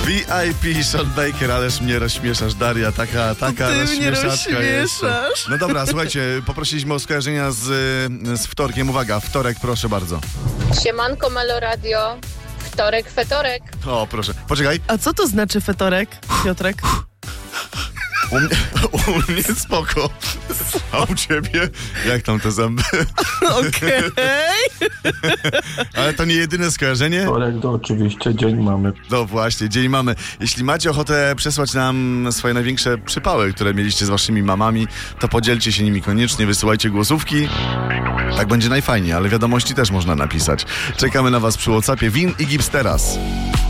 VIP Sean Baker, ależ mnie rozśmieszasz, Daria, taka rozśmieszaczka jeszcze. No dobra, słuchajcie, poprosiliśmy o skojarzenia z wtorkiem. Uwaga, wtorek, proszę bardzo. Siemanko Meloradio, wtorek, fetorek. O, proszę, poczekaj. A co to znaczy fetorek, Piotrek? U mnie spoko. A u ciebie? Jak tam te zęby? Okej. Ale to nie jedyne skojarzenie? Wtorek to oczywiście dzień mamy. No właśnie, dzień mamy. Jeśli macie ochotę przesłać nam swoje największe przypały, które mieliście z waszymi mamami, to podzielcie się nimi koniecznie, wysyłajcie głosówki. Tak będzie najfajniej, ale wiadomości też można napisać. Czekamy na was przy WhatsAppie. Win i Gips teraz.